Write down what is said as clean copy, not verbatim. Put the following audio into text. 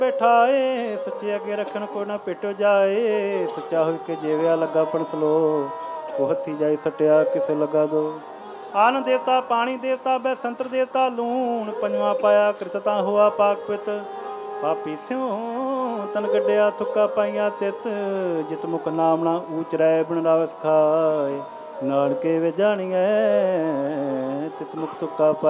बैठाए सच्चे अगे रखन को ना पिट जाए सच्चा हो के जेविया लगा पण सलो को हथी जाए सटिया किसे लगा दो आनंद देवता पानी देवता बैसंतर देवता लूण पंजवा पाया कृतता हुआ पाक पित पापी स्यों तन गड्ढिया थुक्का पाइया तित जित मुख नामना ऊच रहे बिन रावस खाए नानके वे जानिए तित मुख तुक्का पाए।